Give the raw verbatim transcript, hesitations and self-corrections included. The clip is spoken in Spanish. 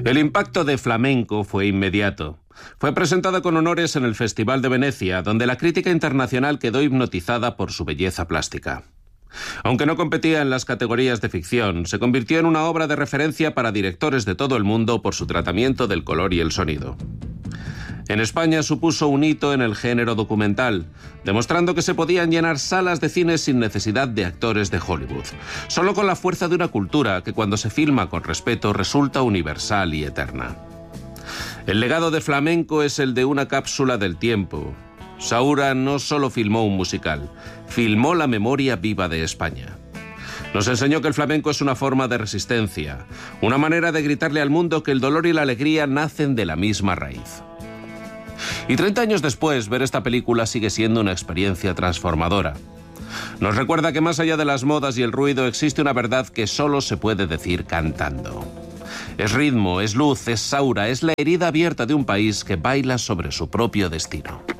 El impacto de Flamenco fue inmediato. Fue presentada con honores en el Festival de Venecia, donde la crítica internacional quedó hipnotizada por su belleza plástica. Aunque no competía en las categorías de ficción, se convirtió en una obra de referencia para directores de todo el mundo por su tratamiento del color y el sonido. En España supuso un hito en el género documental, demostrando que se podían llenar salas de cine sin necesidad de actores de Hollywood, solo con la fuerza de una cultura que cuando se filma con respeto resulta universal y eterna. El legado de Flamenco es el de una cápsula del tiempo. Saura no solo filmó un musical, filmó la memoria viva de España. Nos enseñó que el flamenco es una forma de resistencia, una manera de gritarle al mundo que el dolor y la alegría nacen de la misma raíz. Y treinta años después, ver esta película sigue siendo una experiencia transformadora. Nos recuerda que más allá de las modas y el ruido existe una verdad que solo se puede decir cantando. Es ritmo, es luz, es Saura, es la herida abierta de un país que baila sobre su propio destino.